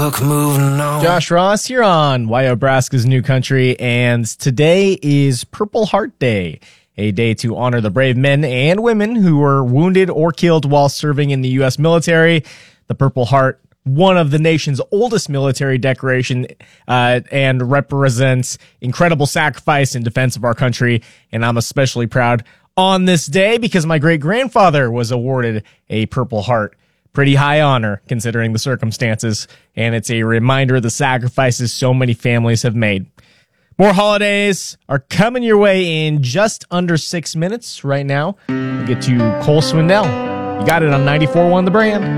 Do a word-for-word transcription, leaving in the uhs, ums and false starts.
book moving on. Josh Ross here on Wyobraska's New Country, and today is Purple Heart Day, a day to honor the brave men and women who were wounded or killed while serving in the U S military. The Purple Heart, one of the nation's oldest military decoration, uh, and represents incredible sacrifice in defense of our country, and I'm especially proud on this day because my great-grandfather was awarded a Purple Heart. Pretty high honor considering the circumstances, and it's a reminder of the sacrifices so many families have made. More holidays are coming your way in just under six minutes right now. We'll get to Cole Swindell. You got it on ninety-four point one The Brand.